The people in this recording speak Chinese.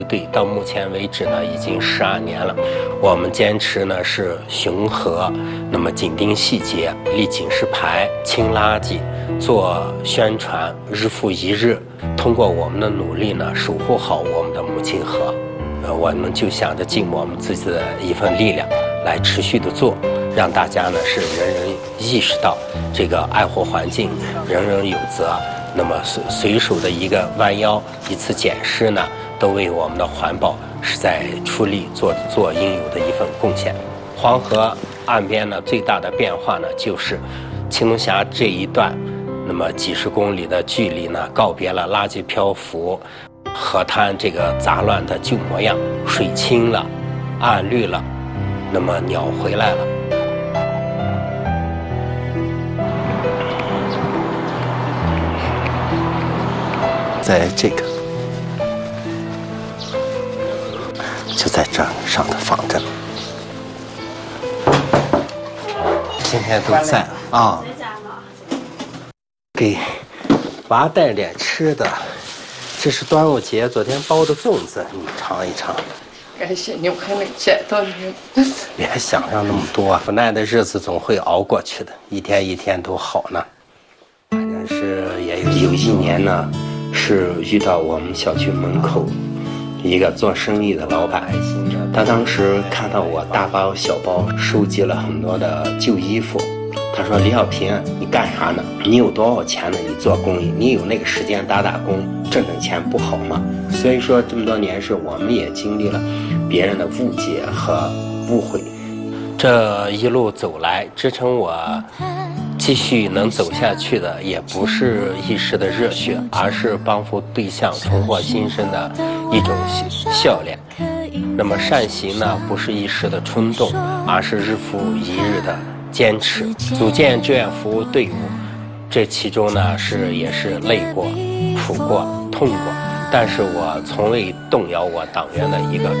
队到目前为止呢，已经12年了。我们坚持呢是巡河，那么紧盯细节，立警示牌，清垃圾，做宣传，日复一日。通过我们的努力呢，守护好我们的母亲河。我们就想着尽我们自己的一份力量，来持续的做，让大家呢是人人意识到这个爱护环境，人人有责。那么随手的一个弯腰，一次捡尸呢，都为我们的环保是在出力做应有的一份贡献。黄河岸边呢，最大的变化呢，就是青龙峡这一段，那么几十公里的距离呢，告别了垃圾漂浮、河滩这个杂乱的旧模样，水清了，岸绿了，那么鸟回来了。在这个，就在这儿上的放着，今天都在啊。给娃带点吃的，这是端午节昨天包的粽子，你尝一尝。 感谢你，我还能见到你。 别想象那么多，无奈的日子总会熬过去的，一天一天都好呢。反正是也有一年呢。是遇到我们小区门口一个做生意的老板，他当时看到我大包小包收集了很多的旧衣服，他说：“李小平，你干啥呢？你有多少钱呢？你做公益，你有那个时间打工挣钱不好吗？”所以说这么多年是我们也经历了别人的误解和误会，这一路走来支撑我继续能走下去的，也不是一时的热血，而是帮扶对象重获新生的一种笑脸。那么善行呢，不是一时的冲动，而是日复一日的坚持。组建志愿服务队伍，这其中呢也是累过、苦过、痛过，但是我从未动摇我党员的一个